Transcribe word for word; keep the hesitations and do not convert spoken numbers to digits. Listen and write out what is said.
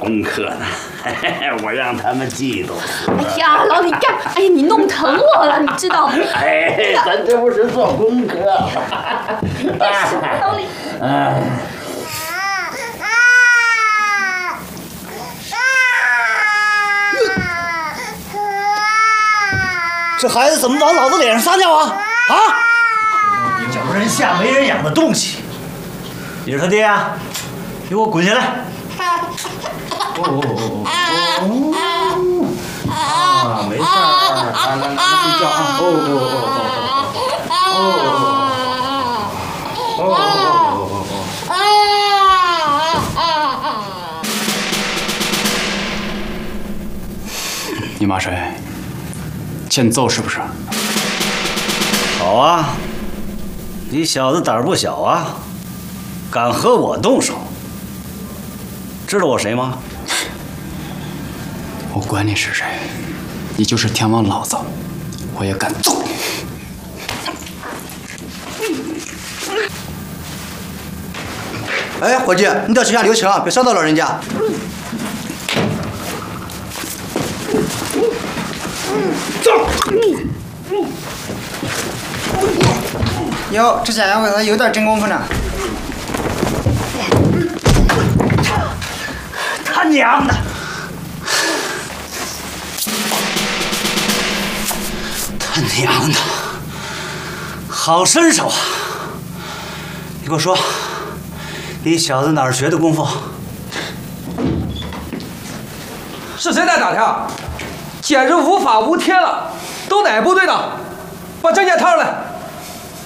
功课呢，我让他们嫉妒。 哎呀，老李干！哎呀，你弄疼我了，你知道吗？ 哎，咱这不是做功课吗？ 老李， 哎。 这孩子怎么往老子脸上撒尿啊？啊！有人下没人养的东西！你是他爹啊？给我滚下来！哦哦哦哦！啊，没事儿，来来来，睡觉啊！哦哦哦哦哦哦哦！ 你骂谁？ 欠揍是不是？ 好啊，你小子胆儿不小啊，敢和我动手。知道我谁吗？ 我管你是谁，你就是天王老子，我也敢揍你。 哎，伙计，你得手下留情啊，别伤到老人家。 走！ 哟，这家伙他有点真功夫呢。 他娘的！他娘的！好身手啊！你给我说，你小子哪儿学的功夫？ 是谁在打听？ 简直无法无天了！都哪部队的？把证件掏出来！